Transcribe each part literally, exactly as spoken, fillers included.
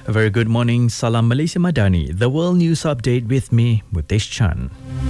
A very good morning. Salam Malaysia Madani. The World News Update with me, Mutesh Chan.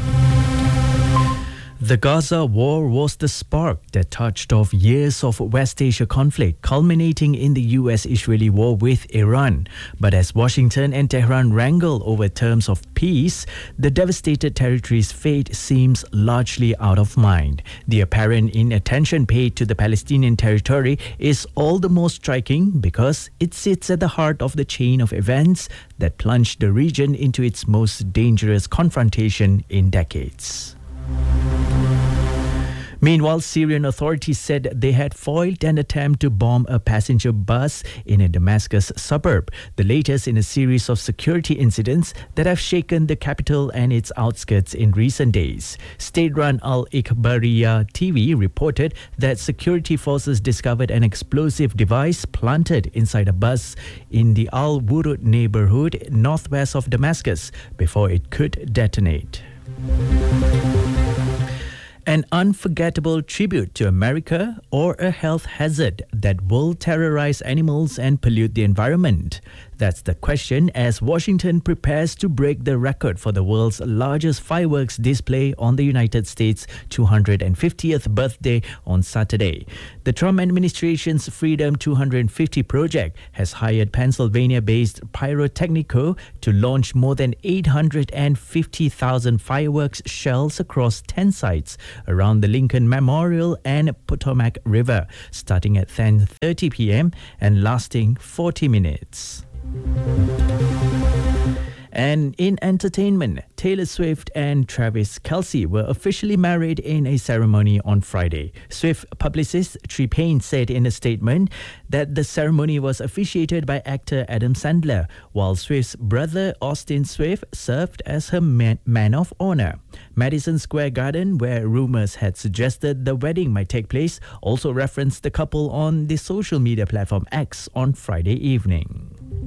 The Gaza war was the spark that touched off years of West Asia conflict, culminating in the U S-Israeli war with Iran. But as Washington and Tehran wrangle over terms of peace, the devastated territory's fate seems largely out of mind. The apparent inattention paid to the Palestinian territory is all the more striking because it sits at the heart of the chain of events that plunged the region into its most dangerous confrontation in decades. Meanwhile, Syrian authorities said they had foiled an attempt to bomb a passenger bus in a Damascus suburb, the latest in a series of security incidents that have shaken the capital and its outskirts in recent days. State-run Al Ikhbariya T V reported that security forces discovered an explosive device planted inside a bus in the Al Wurud neighborhood northwest of Damascus before it could detonate. An unforgettable tribute to America or a health hazard that will terrorize animals and pollute the environment? That's the question as Washington prepares to break the record for the world's largest fireworks display on the United States' two hundred fiftieth birthday on Saturday. The Trump administration's Freedom two hundred fifty project has hired Pennsylvania-based Pyrotechnico to launch more than eight hundred fifty thousand fireworks shells across ten sites around the Lincoln Memorial and Potomac River, starting at ten thirty p.m. and lasting forty minutes. And in entertainment, Taylor Swift and Travis Kelce were officially married in a ceremony on Friday. Swift publicist Tree Payne said in a statement that the ceremony was officiated by actor Adam Sandler, while Swift's brother Austin Swift served as her man, man of honor. Madison Square Garden, where rumors had suggested the wedding might take place, also referenced the couple on the social media platform X on Friday evening.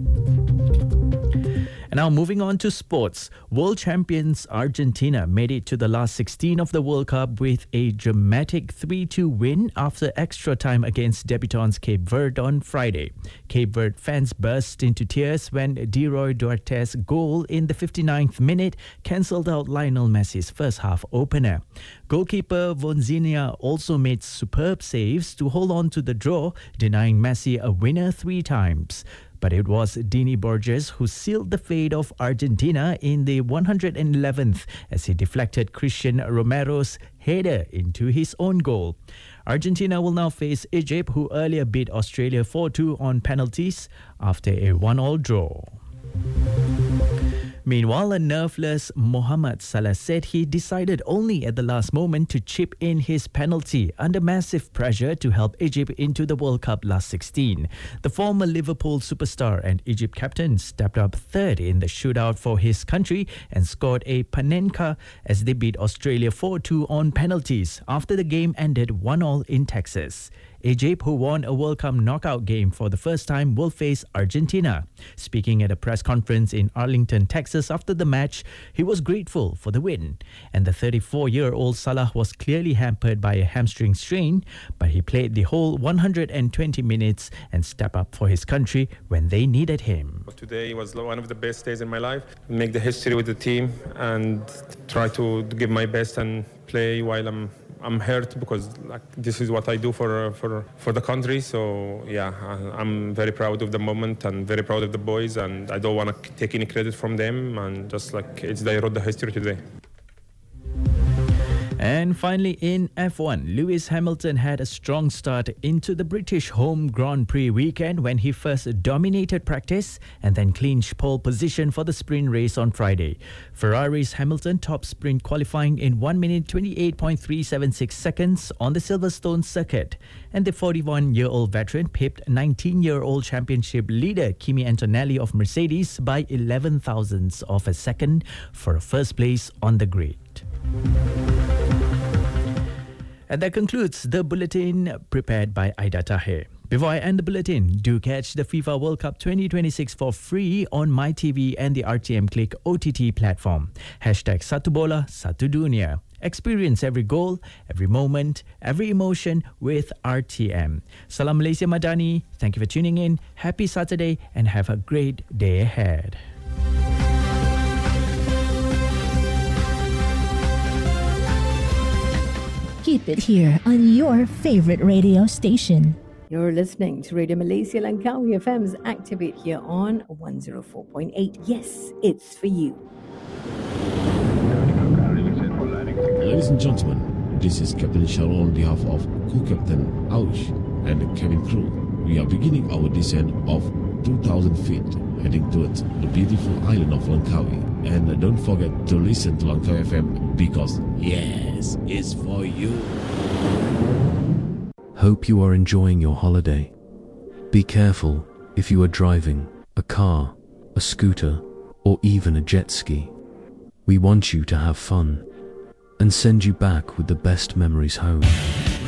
And now moving on to sports. World champions Argentina made it to the last sixteen of the World Cup with a dramatic three two win after extra time against debutants Cape Verde on Friday. Cape Verde fans burst into tears when Deroy Duarte's goal in the fifty-ninth minute cancelled out Lionel Messi's first half opener. Goalkeeper Vonzinia also made superb saves to hold on to the draw, denying Messi a winner three times. But it was Dini Borges who sealed the fate of Argentina in the one hundred eleventh as he deflected Christian Romero's header into his own goal. Argentina will now face Egypt, who earlier beat Australia four two on penalties after a one all draw. Meanwhile, a nerveless Mohamed Salah said he decided only at the last moment to chip in his penalty under massive pressure to help Egypt into the World Cup last sixteen. The former Liverpool superstar and Egypt captain stepped up third in the shootout for his country and scored a Panenka as they beat Australia four two on penalties after the game ended one all in Texas. Egypt, who won a World Cup knockout game for the first time, will face Argentina. Speaking at a press conference in Arlington, Texas after the match, he was grateful for the win. And the thirty-four-year-old Salah was clearly hampered by a hamstring strain, but he played the whole one hundred twenty minutes and stepped up for his country when they needed him. Today was one of the best days in my life. Make the history with the team and try to give my best and play while I'm I'm hurt because like, this is what I do for for for the country. So yeah, I'm very proud of the moment and very proud of the boys, and I don't want to take any credit from them. And just like it's they wrote the history today. And finally, in F one, Lewis Hamilton had a strong start into the British home Grand Prix weekend when he first dominated practice and then clinched pole position for the sprint race on Friday. Ferrari's Hamilton topped sprint qualifying in one minute twenty-eight point three seven six seconds on the Silverstone circuit. And the forty-one-year-old veteran pipped nineteen-year-old championship leader Kimi Antonelli of Mercedes by eleven thousandths of a second for a first place on the grid. And that concludes the bulletin prepared by Aida Tahir. Before I end the bulletin, do catch the FIFA World Cup twenty twenty-six for free on MyTV and the R T M Click O T T platform. Hashtag Satu Bola, Satu Dunia. Experience every goal, every moment, every emotion with R T M. Salam Malaysia Madani. Thank you for tuning in. Happy Saturday and have a great day ahead. Keep it here on your favorite radio station. You're listening to Radio Malaysia Langkawi F M's Activate here on one oh four point eight. Yes, it's for you. Ladies and gentlemen, this is Captain Sharon on behalf of Co-Captain Aush and the cabin crew. We are beginning our descent of two thousand feet, heading towards the beautiful island of Langkawi. And don't forget to listen to Langkawi F M because, yes, it's for you. Hope you are enjoying your holiday. Be careful if you are driving a car, a scooter, or even a jet ski. We want you to have fun and send you back with the best memories home.